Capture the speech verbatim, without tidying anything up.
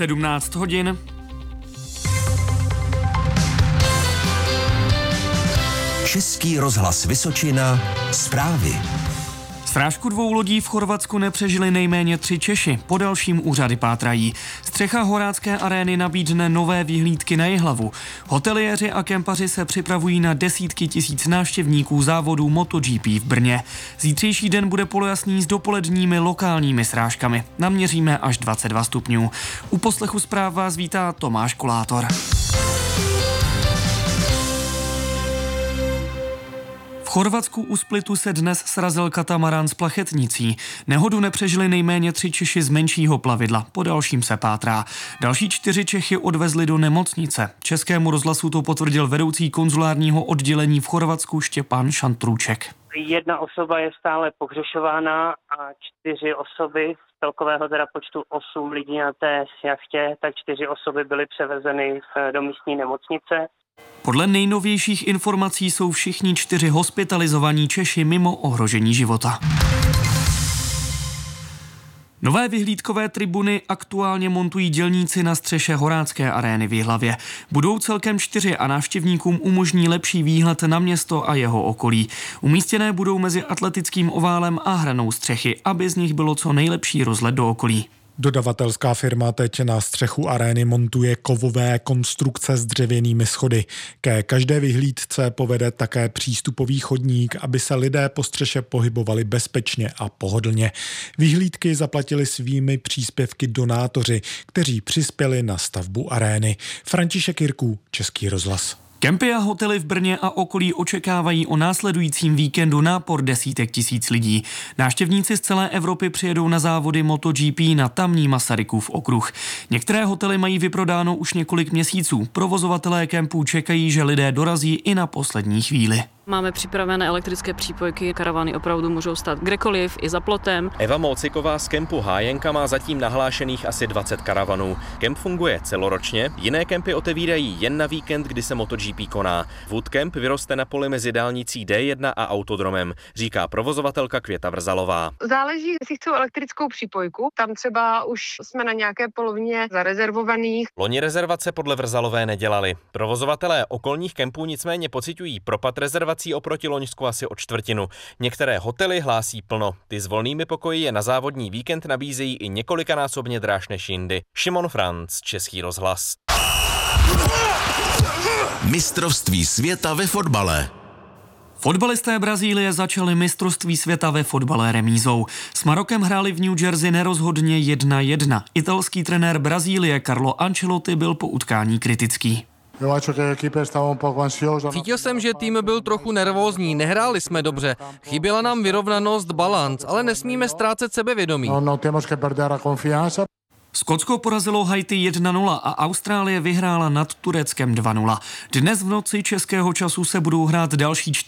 sedmnáct hodin. Český rozhlas Vysočina, zprávy. Srážku dvou lodí v Chorvatsku nepřežili nejméně tři Češi. Po dalším úřady pátrají. Střecha Horácké arény nabídne nové vyhlídky na Jihlavu. Hoteliéři a kempaři se připravují na desítky tisíc návštěvníků závodů MotoGP v Brně. Zítřejší den bude polojasný s dopoledními lokálními srážkami. Naměříme až dvacet dva stupňů. U poslechu zpráv vás vítá Tomáš Kolátor. V Chorvatsku u Splitu se dnes srazil katamarán s plachetnicí. Nehodu nepřežili nejméně tři Češi z menšího plavidla. Po dalším se pátrá. Další čtyři Čechy odvezli do nemocnice. Českému rozhlasu to potvrdil vedoucí konzulárního oddělení v Chorvatsku Štěpán Šantrůček. Jedna osoba je stále pohřešována a čtyři osoby z celkového teda počtu osm lidí na té jachtě, tak čtyři osoby byly převezeny do místní nemocnice. Podle nejnovějších informací jsou všichni čtyři hospitalizovaní Češi mimo ohrožení života. Nové vyhlídkové tribuny aktuálně montují dělníci na střeše Horácké arény v Jihlavě. Budou celkem čtyři a návštěvníkům umožní lepší výhled na město a jeho okolí. Umístěné budou mezi atletickým oválem a hranou střechy, aby z nich bylo co nejlepší rozhled do okolí. Dodavatelská firma teď na střechu arény montuje kovové konstrukce s dřevěnými schody. Ke každé vyhlídce povede také přístupový chodník, aby se lidé po střeše pohybovali bezpečně a pohodlně. Vyhlídky zaplatili svými příspěvky donátoři, kteří přispěli na stavbu arény. František Jirků, Český rozhlas. Kempy a hotely v Brně a okolí očekávají o následujícím víkendu nápor desítek tisíc lidí. Návštěvníci z celé Evropy přijedou na závody MotoGP na tamní Masarykův okruh. Některé hotely mají vyprodáno už několik měsíců. Provozovatelé kempů čekají, že lidé dorazí i na poslední chvíli. Máme připravené elektrické přípojky, karavany opravdu můžou stát kdekoliv, i za plotem. Eva Mociková z kempu Hájenka má zatím nahlášených asi dvacet karavanů. Kemp funguje celoročně, jiné kempy otevírají jen na víkend, kdy se MotoGP koná. Woodcamp vyroste na poli mezi dálnicí D jedna a autodromem, říká provozovatelka Květa Vrzalová. Záleží, jestli chcou elektrickou přípojku, tam třeba už jsme na nějaké polovině zarezervovaných. Loni rezervace podle Vrzalové nedělali. Provozovatelé okolních kempů nicméně pociťují propad rezervací oproti loňsku asi o čtvrtinu. Některé hotely hlásí plno. Ty s volnými pokoji je na závodní víkend nabízejí i několikanásobně dráž než jindy. Šimon Franc, Český rozhlas. Mistrovství světa ve fotbale. Fotbalisté Brazílie začali mistrovství světa ve fotbale remízou. S Marokem hráli v New Jersey nerozhodně jedna jedna. Italský trenér Brazílie Carlo Ancelotti byl po utkání kritický. Cítil jsem, že tým byl trochu nervózní, nehráli jsme dobře. Chyběla nám vyrovnanost, balanc, ale nesmíme ztrácet sebevědomí. Skotsko porazilo Haiti jedna nula a Austrálie vyhrála nad Tureckem dva nula. Dnes v noci českého času se budou hrát další čtyři